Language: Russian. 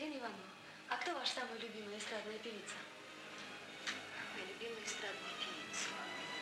Галина Ивановна, а кто ваша самая любимая эстрадная певица? Моя любимая эстрадная певица.